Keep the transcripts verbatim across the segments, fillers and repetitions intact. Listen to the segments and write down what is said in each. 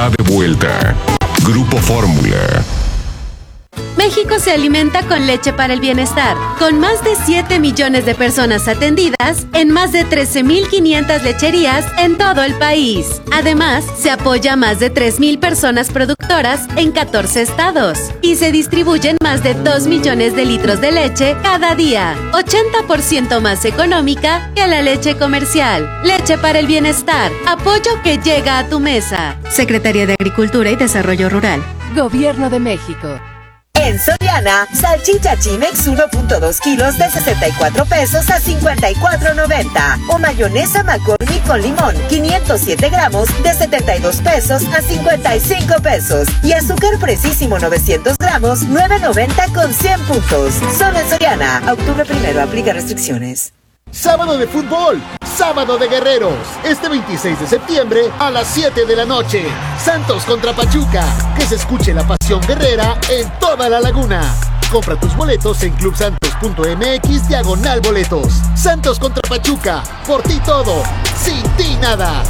De vuelta. Grupo Fórmula. México se alimenta con leche para el bienestar, con más de siete millones de personas atendidas en más de trece mil quinientas lecherías en todo el país. Además, se apoya a más de tres mil personas productoras en catorce estados y se distribuyen más de dos millones de litros de leche cada día, ochenta por ciento más económica que la leche comercial. Leche para el bienestar, apoyo que llega a tu mesa. Secretaría de Agricultura y Desarrollo Rural. Gobierno de México. En Soriana, salchicha Chimex uno punto dos kilos de sesenta y cuatro pesos a cincuenta y cuatro noventa. O mayonesa McCormick con limón, quinientos siete gramos de setenta y dos pesos a cincuenta y cinco pesos. Y azúcar Precisísimo novecientos gramos, nueve noventa con cien puntos. Solo en Soriana. Octubre primero, aplica restricciones. Sábado de fútbol, sábado de guerreros. Este veintiséis de septiembre a las siete de la noche. Santos contra Pachuca. Que se escuche la pasión guerrera en toda la laguna. Compra tus boletos en clubsantos.mx diagonal boletos. Santos contra Pachuca. Por ti todo, sin ti nada.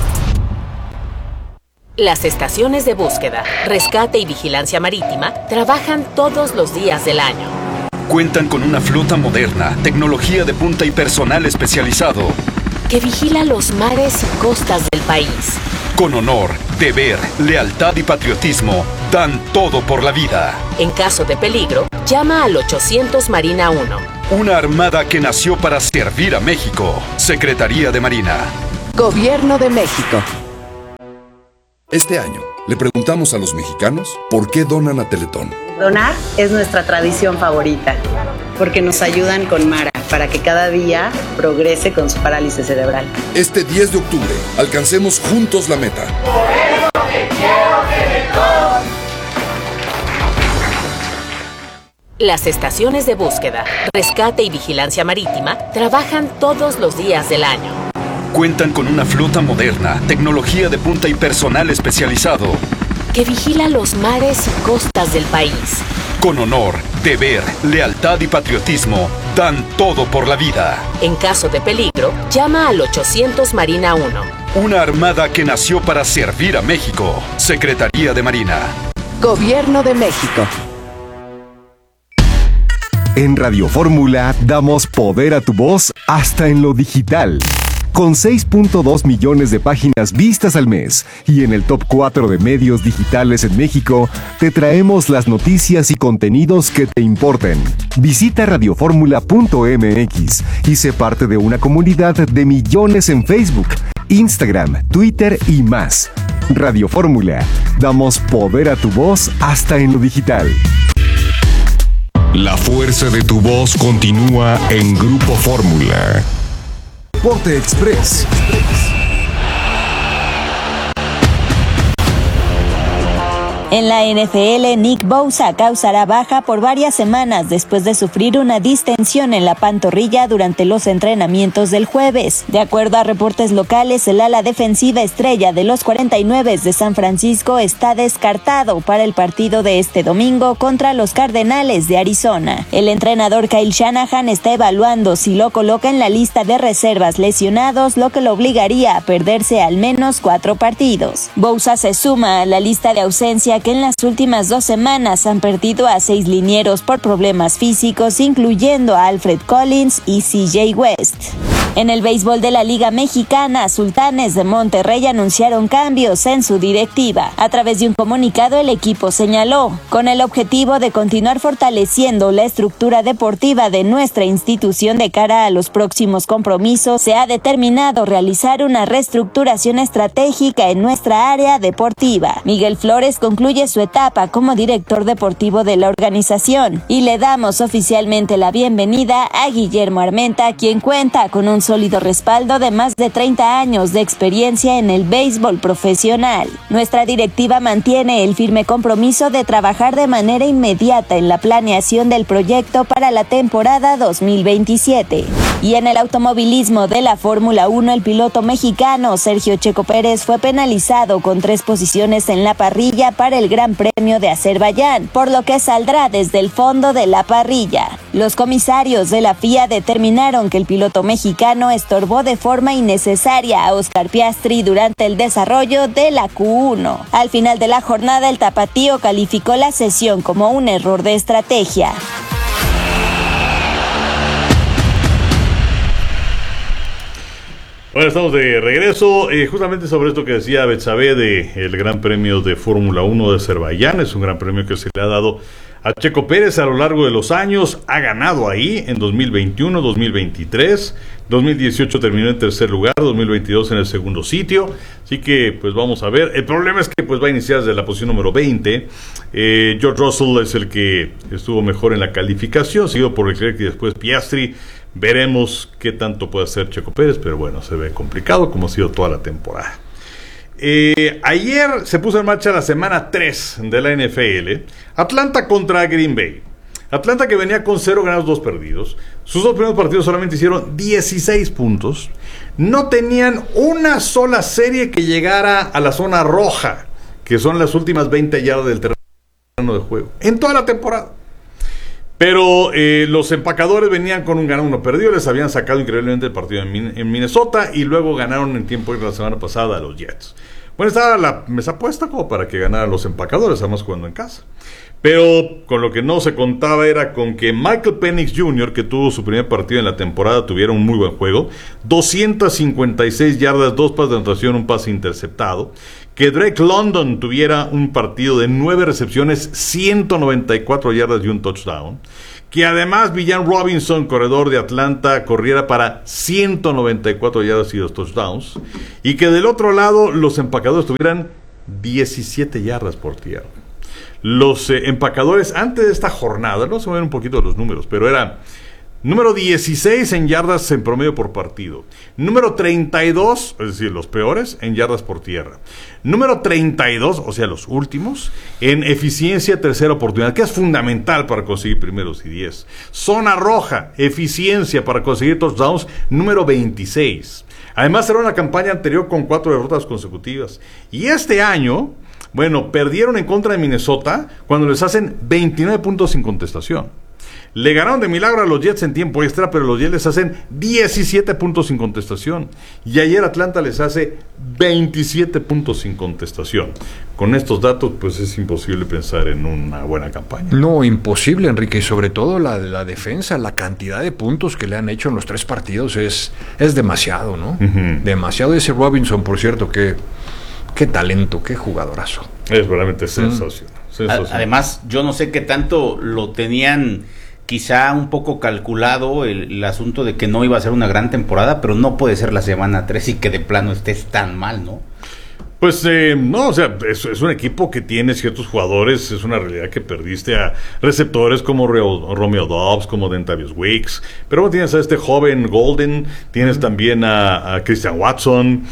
Las estaciones de búsqueda, rescate y vigilancia marítima trabajan todos los días del año. Cuentan con una flota moderna, tecnología de punta y personal especializado que vigila los mares y costas del país. Con honor, deber, lealtad y patriotismo, dan todo por la vida. En caso de peligro, llama al ochocientos Marina uno. Una armada que nació para servir a México. Secretaría de Marina. Gobierno de México. Este año, le preguntamos a los mexicanos por qué donan a Teletón. Donar es nuestra tradición favorita, porque nos ayudan con Mara, para que cada día progrese con su parálisis cerebral. Este diez de octubre, alcancemos juntos la meta. Por eso te quiero, Teletón. Las estaciones de búsqueda, rescate y vigilancia marítima trabajan todos los días del año. Cuentan con una flota moderna, tecnología de punta y personal especializado que vigila los mares y costas del país. Con honor, deber, lealtad y patriotismo, dan todo por la vida. En caso de peligro, llama al ochocientos Marina uno. Una armada que nació para servir a México. Secretaría de Marina. Gobierno de México. En Radio Fórmula damos poder a tu voz hasta en lo digital. Con seis punto dos millones de páginas vistas al mes y en el top cuatro de medios digitales en México, te traemos las noticias y contenidos que te importen. Visita radioformula punto m x y sé parte de una comunidad de millones en Facebook, Instagram, Twitter y más. Radio Fórmula, damos poder a tu voz hasta en lo digital. La fuerza de tu voz continúa en Grupo Fórmula. Deporte Express. En la N F L, Nick Bosa causará baja por varias semanas después de sufrir una distensión en la pantorrilla durante los entrenamientos del jueves. De acuerdo a reportes locales, el ala defensiva estrella de los cuarenta y nueve de San Francisco está descartado para el partido de este domingo contra los Cardenales de Arizona. El entrenador Kyle Shanahan está evaluando si lo coloca en la lista de reservas lesionados, lo que lo obligaría a perderse al menos cuatro partidos. Bosa se suma a la lista de ausencia que en las últimas dos semanas han perdido a seis linieros por problemas físicos, incluyendo a Alfred Collins y C J West. En el béisbol de la Liga Mexicana, Sultanes de Monterrey anunciaron cambios en su directiva. A través de un comunicado, el equipo señaló, con el objetivo de continuar fortaleciendo la estructura deportiva de nuestra institución de cara a los próximos compromisos, se ha determinado realizar una reestructuración estratégica en nuestra área deportiva. Miguel Flores concluye su etapa como director deportivo de la organización y le damos oficialmente la bienvenida a Guillermo Armenta, quien cuenta con un sólido respaldo de más de treinta años de experiencia en el béisbol profesional. Nuestra directiva mantiene el firme compromiso de trabajar de manera inmediata en la planeación del proyecto para la temporada dos mil veintisiete. Y en el automovilismo de la Fórmula uno, el piloto mexicano Sergio Checo Pérez fue penalizado con tres posiciones en la parrilla para el Gran Premio de Azerbaiyán, por lo que saldrá desde el fondo de la parrilla. Los comisarios de la F I A determinaron que el piloto mexicano estorbó de forma innecesaria a Oscar Piastri durante el desarrollo de la Q uno. Al final de la jornada, el tapatío calificó la sesión como un error de estrategia. Bueno, estamos de regreso, eh, justamente sobre esto que decía Betsabe de el Gran Premio de Fórmula uno de Azerbaiyán. Es un gran premio que se le ha dado a Checo Pérez a lo largo de los años. Ha ganado ahí en dos mil veintiuno, dos mil veintitrés, dos mil dieciocho terminó en tercer lugar, dos mil veintidós en el segundo sitio. Así que pues vamos a ver. El problema es que pues va a iniciar desde la posición número veinte. eh, George Russell es el que estuvo mejor en la calificación, seguido por Leclerc y después Piastri. Veremos qué tanto puede hacer Checo Pérez, pero bueno, se ve complicado como ha sido toda la temporada. Eh, ayer se puso en marcha la semana tres de la N F L. Atlanta contra Green Bay. Atlanta, que venía con cero ganados, dos perdidos. Sus dos primeros partidos solamente hicieron dieciséis puntos. No tenían una sola serie que llegara a la zona roja, que son las últimas veinte yardas del terreno de juego, en toda la temporada. Pero eh, los empacadores venían con un ganado, uno perdido. Les habían sacado increíblemente el partido en, Min- en Minnesota y luego ganaron en tiempo de la semana pasada a los Jets. Bueno, estaba la mesa puesta como para que ganaran los empacadores, además jugando en casa. Pero con lo que no se contaba era con que Michael Penix junior, que tuvo su primer partido en la temporada, tuviera un muy buen juego. doscientas cincuenta y seis yardas, dos pases de anotación, un pase interceptado. Que Drake London tuviera un partido de nueve recepciones, ciento noventa y cuatro yardas y un touchdown. Que además Villan Robinson, corredor de Atlanta, corriera para ciento noventa y cuatro yardas y dos touchdowns. Y que del otro lado los empacadores tuvieran diecisiete yardas por tierra. Los eh, empacadores antes de esta jornada, no se ven un poquito los números, pero era número dieciséis en yardas en promedio por partido. Número treinta y dos, es decir, los peores, en yardas por tierra. Número treinta y dos, o sea, los últimos, en eficiencia tercera oportunidad, que es fundamental para conseguir primeros y diez. Zona roja, eficiencia para conseguir touchdowns, número veintiséis. Además, era una campaña anterior con cuatro derrotas consecutivas. Y este año, bueno, perdieron en contra de Minnesota cuando les hacen veintinueve puntos sin contestación. Le ganaron de milagro a los Jets en tiempo extra, pero los Jets les hacen diecisiete puntos sin contestación. Y ayer Atlanta les hace veintisiete puntos sin contestación. Con estos datos, pues es imposible pensar en una buena campaña. No, imposible, Enrique. Y sobre todo la, la defensa, la cantidad de puntos que le han hecho en los tres partidos es, es demasiado, ¿no? Uh-huh. Demasiado. Ese Robinson, por cierto, que... Qué talento, qué jugadorazo. Es realmente sensacional. Mm. sensacional. Además, yo no sé qué tanto lo tenían quizá un poco calculado el, el asunto de que no iba a ser una gran temporada, pero no puede ser la semana tres y que de plano estés tan mal, ¿no? Pues eh, no, o sea, es, es un equipo que tiene ciertos jugadores, es una realidad que perdiste a receptores como Reo, Romeo Dobbs, como Dentavius Wicks, pero bueno, tienes a este joven Golden, tienes también a, a Christian Watson,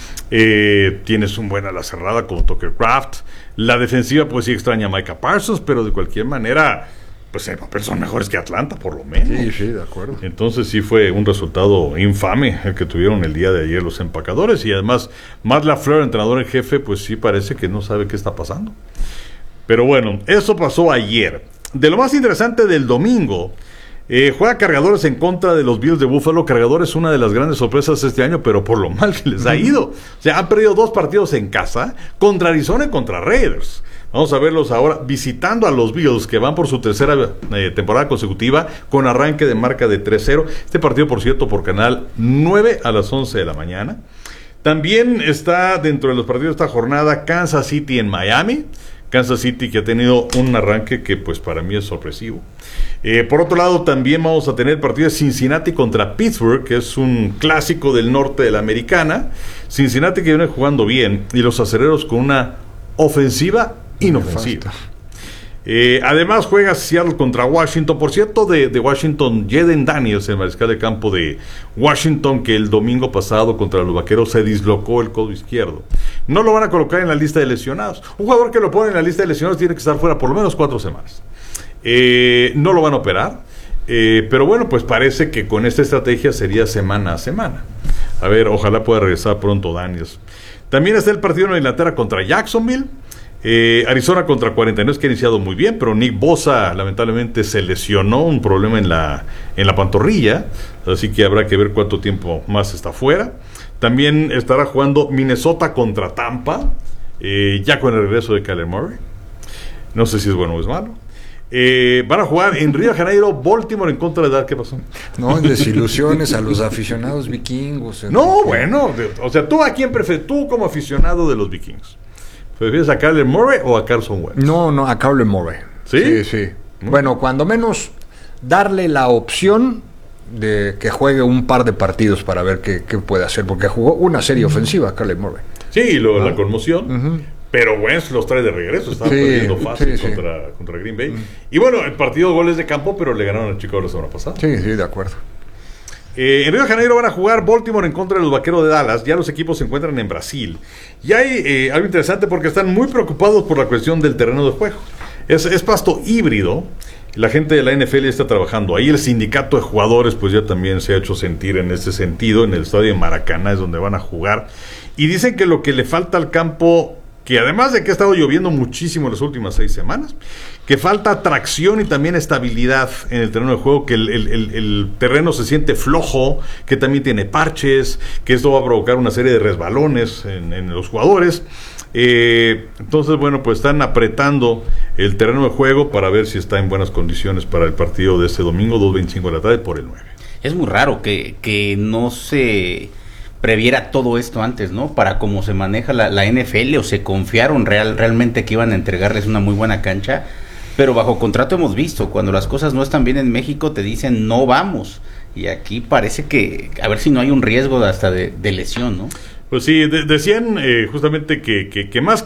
eh, tienes un buen ala cerrada como Tucker Kraft, la defensiva pues sí extraña a Micah Parsons, pero de cualquier manera... pues el papel son mejores que Atlanta, por lo menos. Sí, sí, de acuerdo. Entonces sí fue un resultado infame el que tuvieron el día de ayer los empacadores. Y además, Matt LaFleur, entrenador en jefe, pues sí parece que no sabe qué está pasando. Pero bueno, eso pasó ayer. De lo más interesante del domingo, eh, juega Cargadores en contra de los Bills de Buffalo. Cargadores, una de las grandes sorpresas este año, pero por lo mal que les ha ido. O sea, han perdido dos partidos en casa, contra Arizona y contra Raiders. Vamos a verlos ahora visitando a los Bills, que van por su tercera eh, temporada consecutiva con arranque de marca de tres cero. Este partido, por cierto, por Canal nueve a las once de la mañana. También está dentro de los partidos de esta jornada Kansas City en Miami. Kansas City, que ha tenido un arranque que pues para mí es sorpresivo. Eh, por otro lado, también vamos a tener partido de Cincinnati contra Pittsburgh, que es un clásico del norte de la americana. Cincinnati que viene jugando bien y los acereros con una ofensiva inofensiva. Eh, además juega Seattle contra Washington. Por cierto, de, de Washington, Jaden Daniels, el mariscal de campo de Washington, que el domingo pasado contra los Vaqueros se dislocó el codo izquierdo. No lo van a colocar en la lista de lesionados. Un jugador que lo pone en la lista de lesionados tiene que estar fuera por lo menos cuatro semanas. Eh, no lo van a operar. Eh, pero bueno, pues parece que con esta estrategia sería semana a semana. A ver, ojalá pueda regresar pronto Daniels. También está el partido en Inglaterra contra Jacksonville. Eh, Arizona contra cuarenta y nueve, que ha iniciado muy bien, pero Nick Bosa lamentablemente se lesionó, un problema en la, en la pantorrilla, así que habrá que ver cuánto tiempo más está fuera. También estará jugando Minnesota contra Tampa, eh, ya con el regreso de Kyler Murray. No sé si es bueno o es malo. Eh, van a jugar en Río de Janeiro, Baltimore en contra de Dallas. ¿Qué pasó? No, desilusiones a los aficionados vikingos. No, bueno, o sea, ¿tú a quién prefieres? Tú como aficionado de los vikingos, ¿prefieres a Kyler Murray o a Carson Wentz? No, no, a Kyler Murray. ¿Sí? Sí, sí. ¿Mm? Bueno, cuando menos darle la opción de que juegue un par de partidos para ver qué, qué puede hacer, porque jugó una serie ofensiva Kyler Murray. Sí, lo, ¿Ah? la conmoción. Uh-huh. Pero Wentz los trae de regreso, estaba sí, perdiendo fácil sí, contra, sí. contra Green Bay. Uh-huh. Y bueno, el partido de goles de campo, pero le ganaron a Chicago la semana pasada. Sí, sí, de acuerdo. Eh, en Río de Janeiro van a jugar Baltimore en contra de los Vaqueros de Dallas. Ya los equipos se encuentran en Brasil. Y hay eh, algo interesante porque están muy preocupados por la cuestión del terreno de juego. Es, es pasto híbrido. La gente de la N F L está trabajando ahí. El sindicato de jugadores pues ya también se ha hecho sentir en este sentido. En el estadio de Maracaná es donde van a jugar. Y dicen que lo que le falta al campo, que además de que ha estado lloviendo muchísimo en las últimas seis semanas, que falta tracción y también estabilidad en el terreno de juego, que el, el, el, el terreno se siente flojo, que también tiene parches, que esto va a provocar una serie de resbalones en, en los jugadores. Eh, entonces, bueno, pues están apretando el terreno de juego para ver si está en buenas condiciones para el partido de este domingo, dos veinticinco de la tarde, por el nueve. Es muy raro que, que no se previera todo esto antes, ¿no? Para cómo se maneja la, la N F L, o se confiaron real, realmente que iban a entregarles una muy buena cancha, pero bajo contrato hemos visto, cuando las cosas no están bien en México te dicen no vamos, y aquí parece que, a ver si no hay un riesgo hasta de, de lesión, ¿no? Pues sí, de, decían eh, justamente que, que, que más